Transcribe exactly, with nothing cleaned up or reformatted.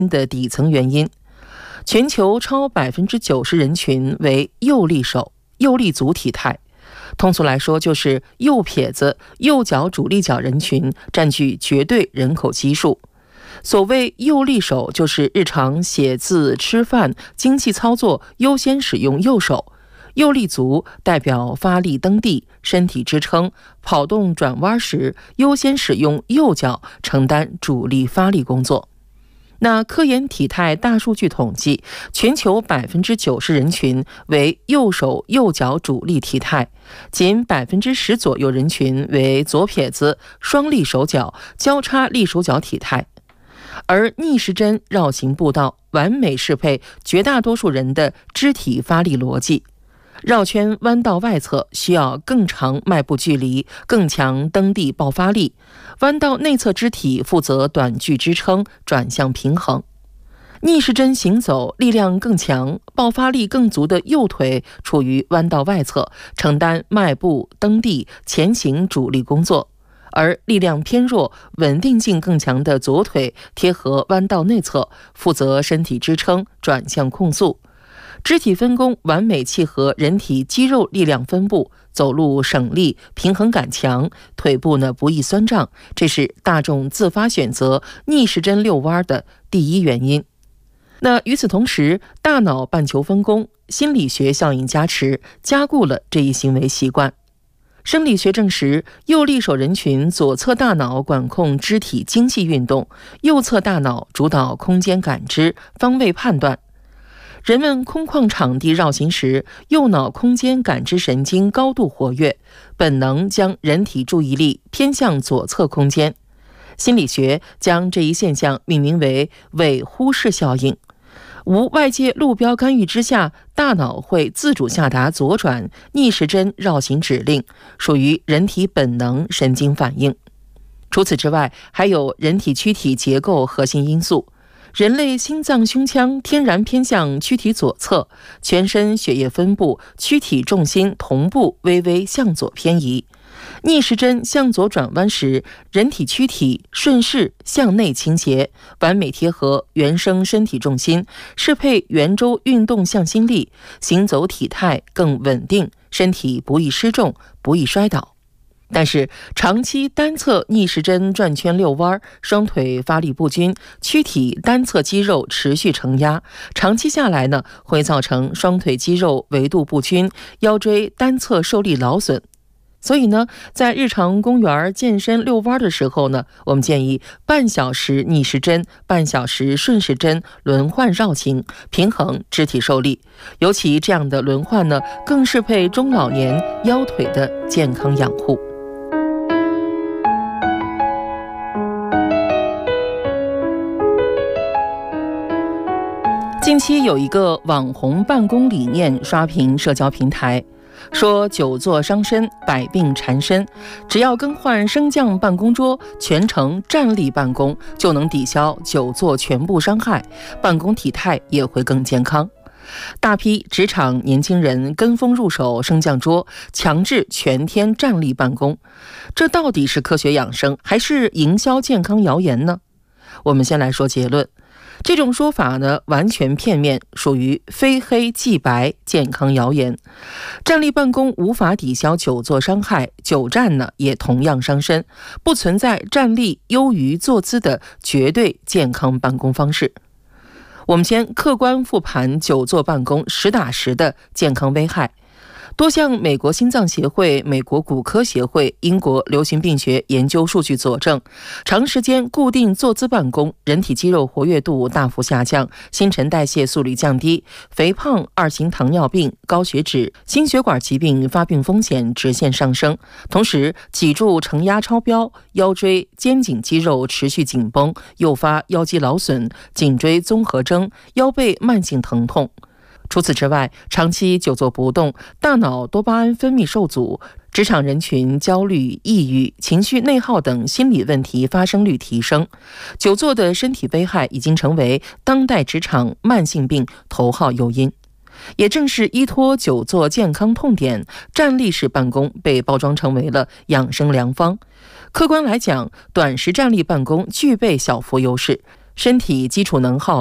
的底层原因。全球超百分之九十人群为右利手、右利足体态，通俗来说就是右撇子、右脚主力脚人群占据绝对人口基数。所谓右利手，就是日常写字、吃饭、经济操作优先使用右手；右利足代表发力蹬地、身体支撑、跑动转弯时优先使用右脚承担主力发力工作。那科研体态大数据统计，全球百分之九十人群为右手右脚主力体态，仅百分之十左右人群为左撇子、双利手脚、交叉利手脚体态。而逆时针绕行步道完美适配绝大多数人的肢体发力逻辑。绕圈弯道外侧需要更长迈步距离、更强蹬地爆发力，弯道内侧肢体负责短距支撑、转向平衡。逆时针行走力量更强、爆发力更足的右腿处于弯道外侧，承担迈步、蹬地、前行主力工作。而力量偏弱、稳定性更强的左腿贴合弯道内侧，负责身体支撑、转向控速。肢体分工完美契合人体肌肉力量分布，走路省力，平衡感强，腿部呢不易酸胀，这是大众自发选择逆时针遛弯的第一原因。那与此同时，大脑半球分工、心理学效应加持，加固了这一行为习惯。生理学证实，右利手人群左侧大脑管控肢体精细运动，右侧大脑主导空间感知、方位判断。人们空旷场地绕行时，右脑空间感知神经高度活跃，本能将人体注意力偏向左侧空间。心理学将这一现象命名为伪忽视效应。无外界路标干预之下，大脑会自主下达左转、逆时针绕行指令，属于人体本能神经反应。除此之外，还有人体躯体结构核心因素。人类心脏胸腔天然偏向躯体左侧，全身血液分布、躯体重心同步微微向左偏移。逆时针向左转弯时，人体躯体顺势向内倾斜，完美贴合原生身体重心，适配圆周运动向心力，行走体态更稳定，身体不易失重，不易摔倒。但是长期单侧逆时针转圈遛弯，双腿发力不均，躯体单侧肌肉持续承压，长期下来呢，会造成双腿肌肉维度不均，腰椎单侧受力劳损。所以呢，在日常公园健身遛弯的时候呢，我们建议半小时逆时针、半小时顺时针轮换绕行，平衡肢体受力。尤其这样的轮换呢，更适配中老年腰腿的健康养护。近期有一个网红办公理念刷屏社交平台，说久坐伤身，百病缠身，只要更换升降办公桌，全程站立办公，就能抵消久坐全部伤害，办公体态也会更健康。大批职场年轻人跟风入手升降桌，强制全天站立办公，这到底是科学养生还是营销健康谣言呢？我们先来说结论。这种说法呢，完全片面，属于非黑即白健康谣言。站立办公无法抵消久坐伤害，久站呢也同样伤身，不存在站立优于坐姿的绝对健康办公方式。我们先客观复盘久坐办公实打实的健康危害。多项美国心脏协会、美国骨科协会、英国流行病学研究数据佐证，长时间固定坐姿办公，人体肌肉活跃度大幅下降，新陈代谢速率降低，肥胖、二型糖尿病、高血脂、心血管疾病发病风险直线上升。同时，脊柱承压超标，腰椎、肩颈肌肉持续紧绷，诱发腰肌劳损、颈椎综合征、腰背慢性疼痛。除此之外，长期久坐不动，大脑多巴胺分泌受阻，职场人群焦虑、抑郁、情绪内耗等心理问题发生率提升。久坐的身体危害已经成为当代职场慢性病头号诱因。也正是依托久坐健康痛点，站立式办公被包装成为了养生良方。客观来讲，短时站立办公具备小幅优势， 身体基础能耗